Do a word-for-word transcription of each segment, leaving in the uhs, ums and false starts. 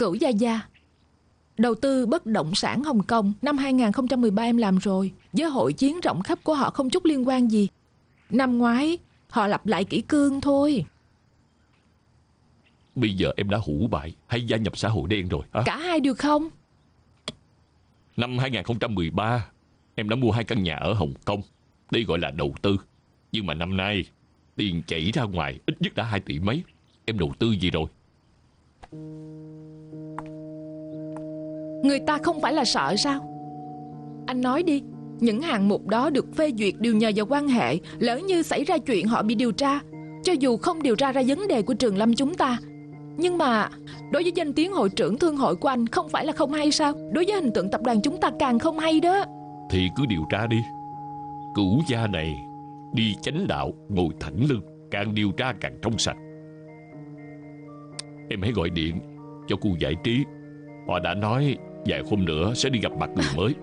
Cửu gia gia, đầu tư bất động sản Hồng Kông năm hai không một ba em làm rồi. Với hội chiến rộng khắp của họ không chút liên quan gì. Năm ngoái họ lặp lại kỷ cương thôi. Bây giờ em đã hủ bại hay gia nhập xã hội đen rồi hả? Cả hai được không? Năm hai không một ba em đã mua hai căn nhà ở Hồng Kông. Đây gọi là đầu tư. Nhưng mà năm nay tiền chảy ra ngoài ít nhất đã hai tỷ mấy. Em đầu tư gì rồi? Người ta không phải là sợ sao? Anh nói đi. Những hạng mục đó được phê duyệt đều nhờ vào quan hệ. Lỡ như xảy ra chuyện họ bị điều tra. Cho dù không điều tra ra vấn đề của Trường Lâm chúng ta, nhưng mà đối với danh tiếng hội trưởng thương hội của anh không phải là không hay sao? Đối với hình tượng tập đoàn chúng ta càng không hay đó. Thì cứ điều tra đi. Cửu gia này đi chánh đạo, ngồi thẳng lưng, càng điều tra càng trong sạch. Em hãy gọi điện cho khu giải trí. Họ đã nói vài hôm nữa sẽ đi gặp mặt người mới.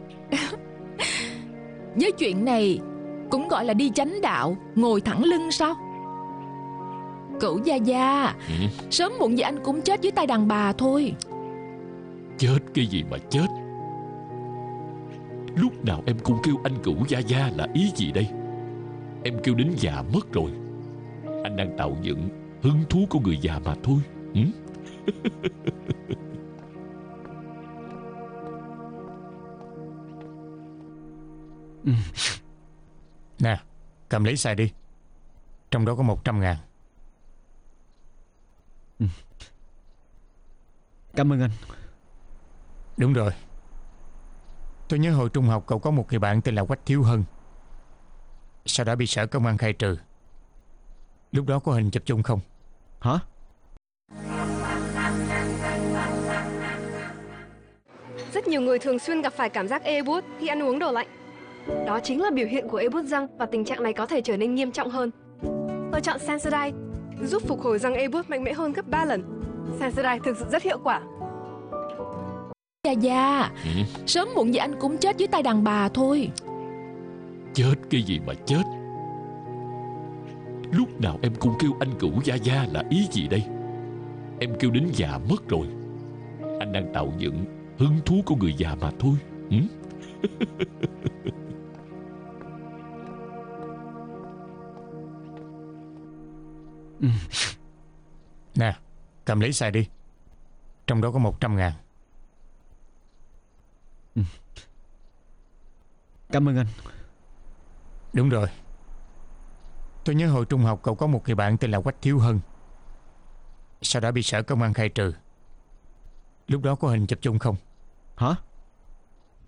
Với chuyện này cũng gọi là đi chánh đạo, ngồi thẳng lưng sao? Cửu gia gia, ừ. Sớm muộn gì anh cũng chết dưới tay đàn bà thôi. Chết cái gì mà chết? Lúc nào em cũng kêu anh Cửu gia gia là ý gì đây? Em kêu đến già mất rồi. Anh đang tạo dựng hứng thú của người già mà thôi. Ừ? Ừ. Nè, cầm lấy xài đi. Trong đó có một trăm ngàn. Ừ. Cảm ơn anh. Đúng rồi. Tôi nhớ hồi trung học cậu có một người bạn tên là Quách Thiếu Hân. Sau đó bị sở công an khai trừ. Lúc đó có hình chụp chung không? Hả? Rất nhiều người thường xuyên gặp phải cảm giác ê buốt khi ăn uống đồ lạnh. Đó chính là biểu hiện của ê buốt răng và tình trạng này có thể trở nên nghiêm trọng hơn. Tôi chọn Sensodyne, giúp phục hồi răng ê buốt mạnh mẽ hơn gấp ba lần. Sensodyne thực sự rất hiệu quả. Gia gia, ừ. Sớm muộn gì anh cũng chết dưới tay đàn bà thôi. Chết cái gì mà chết? Lúc nào em cũng kêu anh Cửu gia gia là ý gì đây? Em kêu đến già mất rồi. Anh đang tạo dựng hứng thú của người già mà thôi. Ừ? Ừ. Nè, cầm lấy xài đi. Trong đó có một trăm ngàn. Ừ. Cảm ơn anh. Đúng rồi. Tôi nhớ hồi trung học cậu có một người bạn tên là Quách Thiếu Hân. Sau đó bị sở công an khai trừ. Lúc đó có hình chụp chung không? Hả?